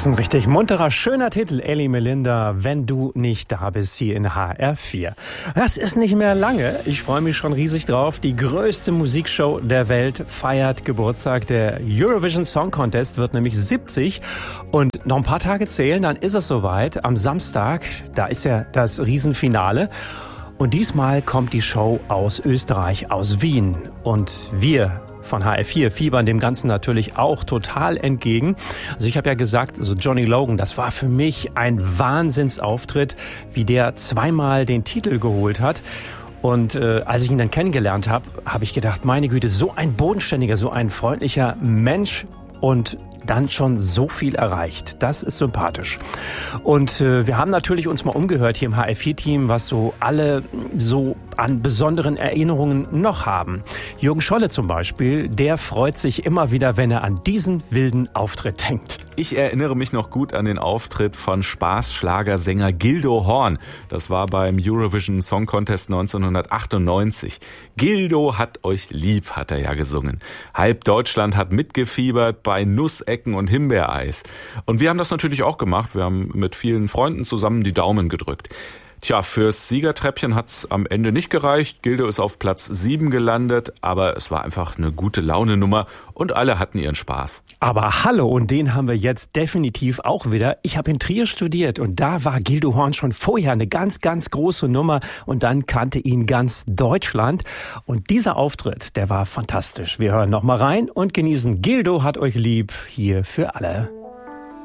ist ein richtig munterer, schöner Titel, Elli Melinda, wenn du nicht da bist, hier in HR4. Das ist nicht mehr lange. Ich freue mich schon riesig drauf. Die größte Musikshow der Welt feiert Geburtstag. Der Eurovision Song Contest wird nämlich 70 und noch ein paar Tage zählen, dann ist es soweit. Am Samstag, da ist ja das Riesenfinale. Und diesmal kommt die Show aus Österreich, aus Wien. Und wir von HR4 fiebern dem Ganzen natürlich auch total entgegen. Also ich habe ja gesagt, also Johnny Logan, das war für mich ein Wahnsinnsauftritt, wie der zweimal den Titel geholt hat. Und als ich ihn dann kennengelernt habe, habe ich gedacht, meine Güte, so ein bodenständiger, so ein freundlicher Mensch und dann schon so viel erreicht. Das ist sympathisch. Und wir haben natürlich uns mal umgehört hier im HR4-Team, was so alle so an besonderen Erinnerungen noch haben. Jürgen Scholle zum Beispiel, der freut sich immer wieder, wenn er an diesen wilden Auftritt denkt. Ich erinnere mich noch gut an den Auftritt von Spaßschlagersänger Gildo Horn. Das war beim Eurovision Song Contest 1998. Gildo hat euch lieb, hat er ja gesungen. Halb Deutschland hat mitgefiebert bei Nussecken und Himbeereis. Und wir haben das natürlich auch gemacht. Wir haben mit vielen Freunden zusammen die Daumen gedrückt. Tja, fürs Siegertreppchen hat's am Ende nicht gereicht. Gildo ist auf Platz 7 gelandet, aber es war einfach eine gute Laune-Nummer und alle hatten ihren Spaß. Aber hallo, und den haben wir jetzt definitiv auch wieder. Ich habe in Trier studiert und da war Gildo Horn schon vorher eine ganz, ganz große Nummer und dann kannte ihn ganz Deutschland. Und dieser Auftritt, der war fantastisch. Wir hören noch mal rein und genießen Gildo hat euch lieb hier für alle.